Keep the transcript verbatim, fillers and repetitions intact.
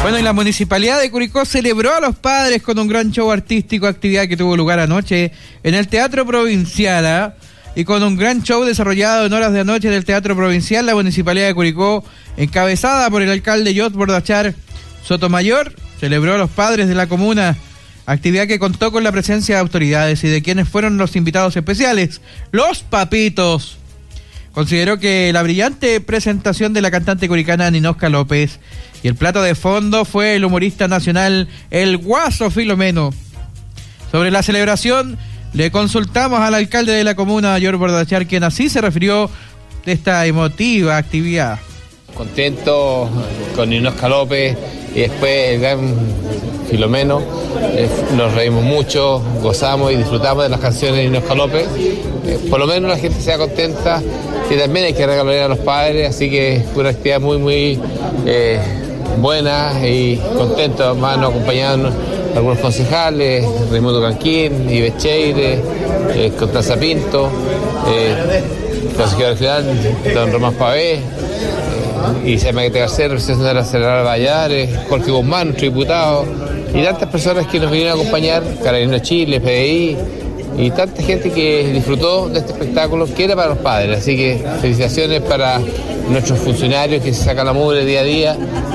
Bueno, y la Municipalidad de Curicó celebró a los padres con un gran show artístico, actividad que tuvo lugar anoche en el Teatro Provincial, ¿eh? Y con un gran show desarrollado en horas de anoche en el Teatro Provincial, la Municipalidad de Curicó, encabezada por el alcalde Jot Bordachar Sotomayor, celebró a los padres de la comuna, actividad que contó con la presencia de autoridades y de quienes fueron los invitados especiales, los papitos. Consideró que la brillante presentación de la cantante curicana Ninosca López y el plato de fondo fue el humorista nacional El Guaso Filomeno. Sobre la celebración, le consultamos al alcalde de la comuna, Jot Bordachar, quien así se refirió de esta emotiva actividad. Contento con Ninosca López y después el gran Filomeno. Eh, nos reímos mucho, gozamos y disfrutamos de las canciones de Ninosca López. Eh, por lo menos la gente sea contenta, que también hay que regalar a los padres, así que fue una actividad muy, muy eh, buena y contento. Además nos acompañaron algunos concejales, Raimundo Canquín, Ives Cheire, eh, Constanza Pinto, eh, consejero regional, don Román Pavé, eh, y Semaguete Garcés, representante de la General Vallares, Jorge Guzmán, nuestro diputado, y tantas personas que nos vinieron a acompañar, Carabineros Chile, P D I, y tanta gente que disfrutó de este espectáculo que era para los padres. Así que felicitaciones para nuestros funcionarios que se sacan la mugre día a día